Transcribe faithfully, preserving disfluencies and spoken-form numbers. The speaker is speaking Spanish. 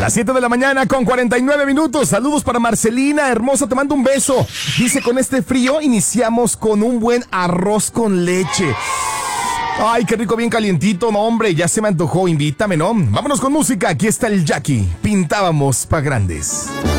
Las siete de la mañana con cuarenta y nueve minutos. Saludos para Marcelina, hermosa, te mando un beso. Dice, con este frío iniciamos con un buen arroz con leche. Ay, qué rico, bien calientito, no hombre, ya se me antojó, invítame, ¿no? Vámonos con música, aquí está el Jackie, pintábamos pa' grandes.